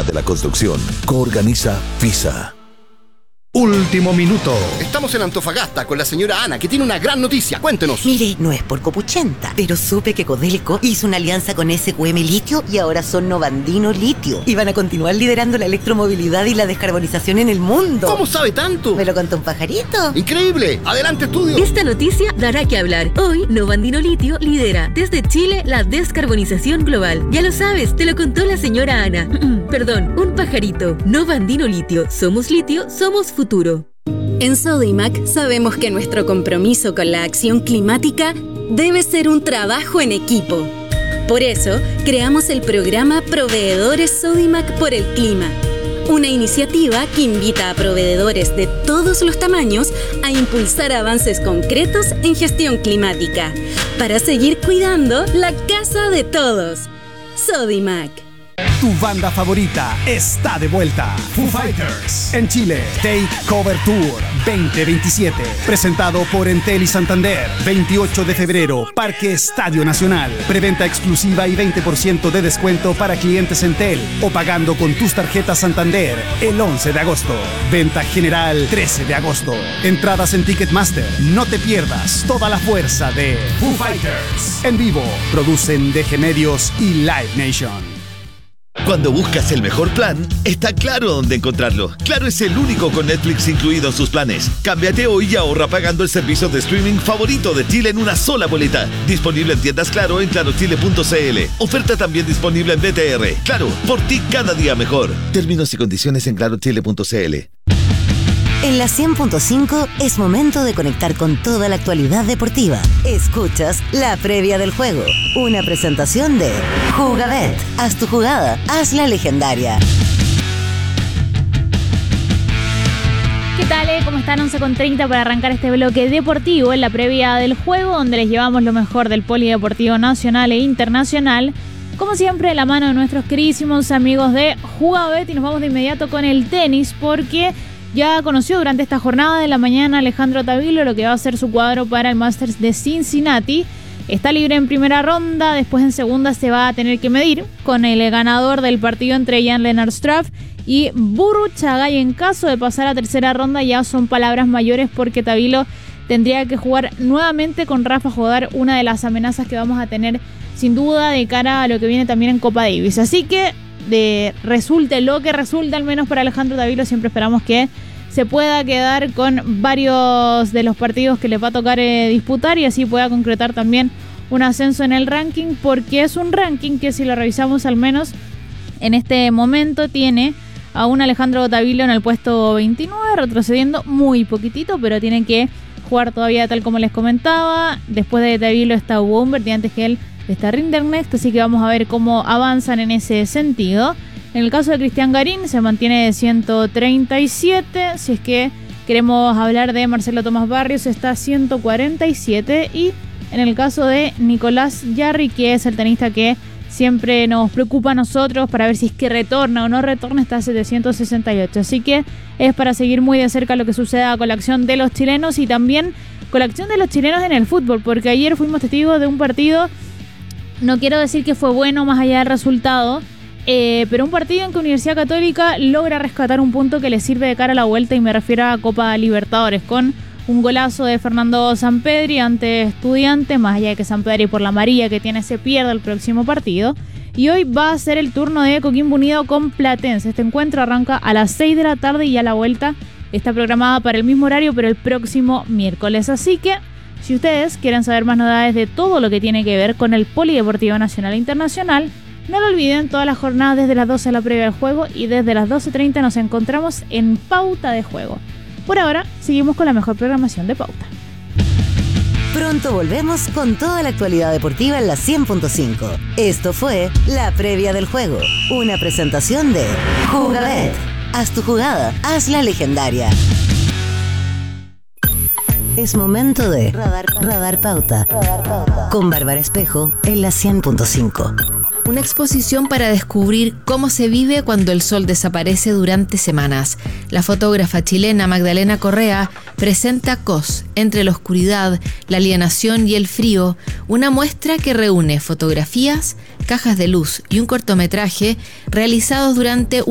Chilena de la Construcción. Coorganiza FISA. Último minuto. Estamos en Antofagasta con la señora Ana, que tiene una gran noticia. Cuéntenos. Mire, no es por copuchenta, pero supe que Codelco hizo una alianza con SQM Litio y ahora son Novandino Litio. Y van a continuar liderando la electromovilidad y la descarbonización en el mundo. ¿Cómo sabe tanto? ¿Me lo contó un pajarito? ¡Increíble! ¡Adelante, estudio! Esta noticia dará que hablar. Hoy, Novandino Litio lidera desde Chile la descarbonización global. Ya lo sabes, te lo contó la señora Ana. Perdón, un pajarito. Novandino Litio. Somos litio, somos futuro. En Sodimac sabemos que nuestro compromiso con la acción climática debe ser un trabajo en equipo. Por eso, creamos el programa Proveedores Sodimac por el Clima, una iniciativa que invita a proveedores de todos los tamaños a impulsar avances concretos en gestión climática, para seguir cuidando la casa de todos. Sodimac. Tu banda favorita está de vuelta. Foo Fighters en Chile. Take Cover Tour 2027. Presentado por Entel y Santander. 28 de febrero, Parque Estadio Nacional. Preventa exclusiva y 20% de descuento para clientes Entel o pagando con tus tarjetas Santander el 11 de agosto. Venta general 13 de agosto. Entradas en Ticketmaster. No te pierdas toda la fuerza de Foo Fighters. En vivo, producen DG Medios y Live Nation. Cuando buscas el mejor plan, está Claro dónde encontrarlo. Claro es el único con Netflix incluido en sus planes. Cámbiate hoy y ahorra pagando el servicio de streaming favorito de Chile en una sola boleta. Disponible en tiendas Claro en clarochile.cl. Oferta también disponible en BTR. Claro, por ti cada día mejor. Términos y condiciones en clarochile.cl. En la 100.5 es momento de conectar con toda la actualidad deportiva. Escuchas la previa del juego. Una presentación de Jugabet. Haz tu jugada, hazla legendaria. ¿Qué tal? ¿Cómo están? 11:30 para arrancar este bloque deportivo en la previa del juego, donde les llevamos lo mejor del polideportivo nacional e internacional. Como siempre, de la mano de nuestros queridísimos amigos de Jugabet, y nos vamos de inmediato con el tenis, porque ya conoció durante esta jornada de la mañana Alejandro Tavilo lo que va a ser su cuadro para el Masters de Cincinnati. Está libre en primera ronda, después en segunda se va a tener que medir con el ganador del partido entre Jan-Lennard Struff y Burruchaga, y en caso de pasar a tercera ronda ya son palabras mayores, porque Tavilo tendría que jugar nuevamente con Rafa Jodar, una de las amenazas que vamos a tener sin duda de cara a lo que viene también en Copa Davis. Así que resulte lo que resulte, al menos para Alejandro Tavilo, siempre esperamos que se pueda quedar con varios de los partidos que le va a tocar disputar, y así pueda concretar también un ascenso en el ranking, porque es un ranking que, si lo revisamos al menos en este momento, tiene a un Alejandro Tavilo en el puesto 29, retrocediendo muy poquitito, pero tiene que jugar todavía, tal como les comentaba. Después de Tavilo está Hugo Humbert, y antes que él está Rinderknecht, así que vamos a ver cómo avanzan en ese sentido. En el caso de Cristian Garín se mantiene de 137, si es que queremos hablar de Marcelo Tomás Barrios está 147, y en el caso de Nicolás Jarry, que es el tenista que siempre nos preocupa a nosotros para ver si es que retorna o no retorna, está a 768, así que es para seguir muy de cerca lo que suceda con la acción de los chilenos, y también con la acción de los chilenos en el fútbol, porque ayer fuimos testigos de un partido. No quiero decir que fue bueno más allá del resultado, pero un partido en que Universidad Católica logra rescatar un punto que le sirve de cara a la vuelta, y me refiero a Copa Libertadores, con un golazo de Fernando Sampedri ante Estudiantes, más allá de que Sampedri, por la amarilla que tiene, se pierda el próximo partido. Y hoy va a ser el turno de Coquimbo Unido con Platense. Este encuentro arranca a las 6 de la tarde y ya la vuelta está programada para el mismo horario, pero el próximo miércoles. Así que, si ustedes quieren saber más novedades de todo lo que tiene que ver con el polideportivo nacional e internacional, no lo olviden, todas las jornadas desde las 12 a la previa del juego, y desde las 12:30 nos encontramos en Pauta de Juego. Por ahora, seguimos con la mejor programación de Pauta. Pronto volvemos con toda la actualidad deportiva en la 100.5. Esto fue la previa del juego, una presentación de Jugabet. Haz tu jugada, hazla legendaria. Es momento de Radar Pauta con Bárbara Espejo en la 100.5. Una exposición para descubrir cómo se vive cuando el sol desaparece durante semanas. La fotógrafa chilena Magdalena Correa presenta COS, entre la oscuridad, la alienación y el frío, una muestra que reúne fotografías, cajas de luz y un cortometraje realizados durante